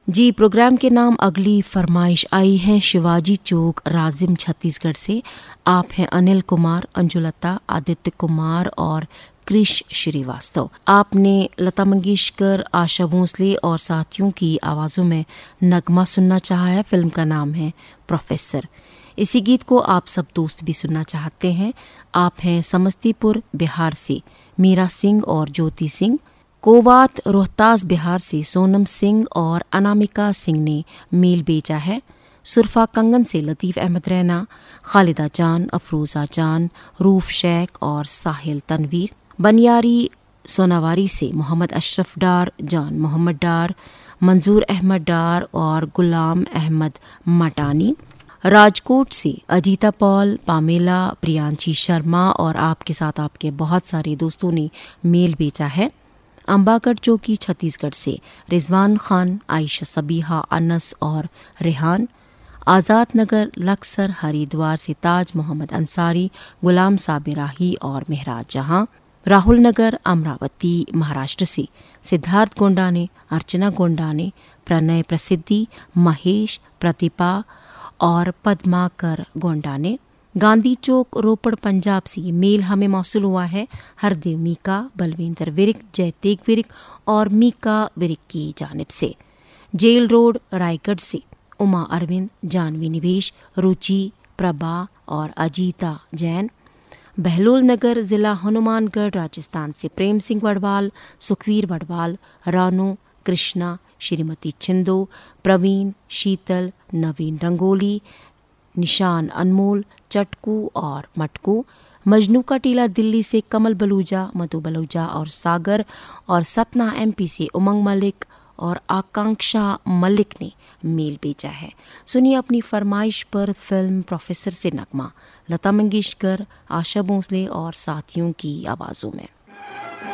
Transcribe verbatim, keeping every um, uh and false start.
जी, programme के नाम अगली फरमाइश आई है शिवाजी चौक राजिम छत्तीसगढ़ से। आप हैं अनिल कुमार, अंजुलता, आदित्य कुमार और कृष श्रीवास्तव। आपने लता मंगेशकर, आशा भोसले और साथियों की आवाज़ों में नगमा सुनना चाहा है। फिल्म का नाम है प्रोफेसर। इसी गीत को आप सब दोस्त भी सुनना चाहते हैं। आप हैं समस्तीपुर बिहार से मीरा सिंह और ज्योति सिंह। कोवात रोहतास बिहार से सोनम सिंह और अनामिका सिंह ने मेल भेजा है। सुरफा कंगन से लतीफ़ अहमद रैना, खालिदा जान, अफरोज़ा जान, रूफ शेख और साहिल तनवीर। बनियारी सोनावारी से मोहम्मद अशरफ डार, जान मोहम्मद डार, मंजूर अहमद डार और गुलाम अहमद मटानी। राजकोट से अजीता पॉल, पामेला, प्रियांशी शर्मा और आपके साथ आपके बहुत सारे दोस्तों ने मेल भेजा है। अंबागढ़ चौकी छत्तीसगढ़ से रिजवान खान, आयशा सबीहा, अनस और रेहान। आज़ाद नगर लक्सर हरिद्वार से ताज मोहम्मद अंसारी, गुलाम साबिराही और मेहराज जहां। राहुल नगर अमरावती महाराष्ट्र से सिद्धार्थ गोंडा ने, अर्चना गोंडा ने, प्रणय प्रसिद्धि, महेश, प्रतिभा और पद्माकर गोंडा ने। गांधी चौक रोपड़ पंजाब से मेल हमें मौसूल हुआ है हरदेव मीका, बलविंदर विरिक, जय तेग विरिक और मीका विरिक की जानिब से। जेल रोड रायगढ़ से उमा अरविंद, जानवी निवेश, रुचि, प्रभा और अजीता जैन। बहलोल नगर जिला हनुमानगढ़ राजस्थान से प्रेम सिंह वडवाल, सुखवीर वडवाल, रानो, कृष्णा, श्रीमती छिंदो, प्रवीण, शीतल, नवीन रंगोली, निशान अनमोल, चटकू और मटकू। मजनू का टीला दिल्ली से कमल बलूजा, मधु बलूजा और सागर। और सतना एमपी से उमंग मलिक और आकांक्षा मलिक ने मेल भेजा है। सुनिए अपनी फरमाइश पर फिल्म प्रोफेसर से नगमा, लता मंगेशकर, आशा भोसले और साथियों की आवाज़ों में।